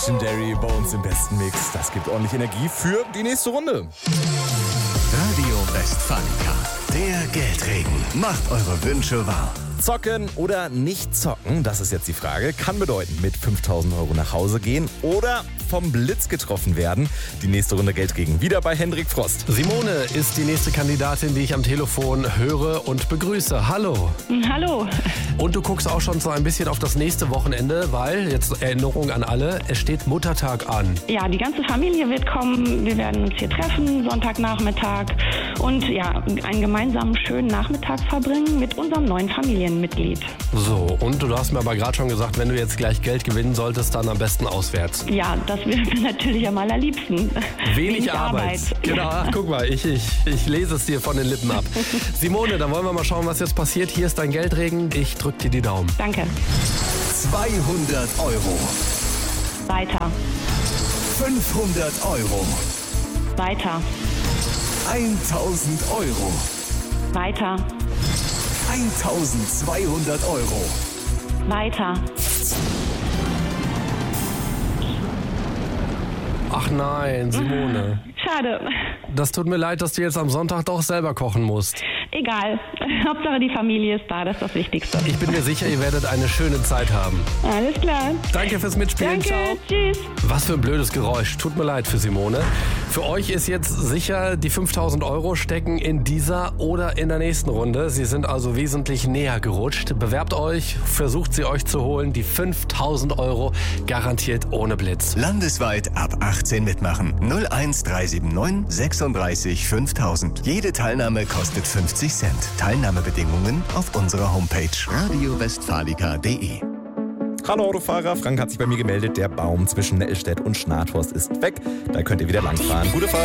Legendary bei uns im besten Mix. Das gibt ordentlich Energie für die nächste Runde. Radio Westfalica, der Geldregen. Macht eure Wünsche wahr. Zocken oder nicht zocken, das ist jetzt die Frage. Kann bedeuten, mit 5.000 Euro nach Hause gehen oder vom Blitz getroffen werden. Die nächste Runde Geldregen. Wieder bei Hendrik Frost. Simone ist die nächste Kandidatin, die ich am Telefon höre und begrüße. Hallo. Hallo. Und du guckst auch schon so ein bisschen auf das nächste Wochenende, weil, jetzt Erinnerung an alle, es steht Muttertag an. Ja, die ganze Familie wird kommen. Wir werden uns hier treffen, Sonntagnachmittag. Und ja, einen gemeinsamen schönen Nachmittag verbringen mit unserem neuen Familienmitglied. So, und du hast mir aber gerade schon gesagt, wenn du jetzt gleich Geld gewinnen solltest, dann am besten auswärts. Ja, das wäre mir natürlich am allerliebsten. Wenig Arbeit. Genau, ach, guck mal, ich lese es dir von den Lippen ab. Simone, dann wollen wir mal schauen, was jetzt passiert. Hier ist dein Geldregen. Ich drück dir die Daumen. Danke. 200 Euro. Weiter. 500 Euro. Weiter. 1000 Euro. Weiter. 1200 Euro. Weiter. Ach nein, Simone. Schade. Das tut mir leid, dass du jetzt am Sonntag doch selber kochen musst. Egal. Hauptsache die Familie ist da, das ist das Wichtigste. Ich bin mir sicher, ihr werdet eine schöne Zeit haben. Alles klar. Danke fürs Mitspielen. Danke. Ciao. Tschüss. Was für ein blödes Geräusch. Tut mir leid für Simone. Für euch ist jetzt sicher, die 5.000 Euro stecken in dieser oder in der nächsten Runde. Sie sind also wesentlich näher gerutscht. Bewerbt euch, versucht sie euch zu holen. Die 5.000 Euro garantiert ohne Blitz. Landesweit ab 18 mitmachen. 01379 36 5000. Jede Teilnahme kostet 50 Cent. Teilnahmebedingungen auf unserer Homepage radiowestfalica.de. Hallo Autofahrer, Frank hat sich bei mir gemeldet. Der Baum zwischen Nellstedt und Schnathorst ist weg. Da könnt ihr wieder langfahren. Gute Fahrt.